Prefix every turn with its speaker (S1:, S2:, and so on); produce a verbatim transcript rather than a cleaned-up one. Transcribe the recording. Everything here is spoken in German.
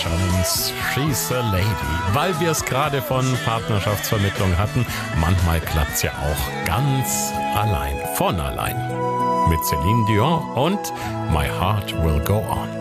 S1: Emotions, She's a Lady. Weil wir es gerade von Partnerschaftsvermittlung hatten, manchmal klappt's ja auch ganz allein, von allein. Mit Celine Dion und My Heart Will Go On.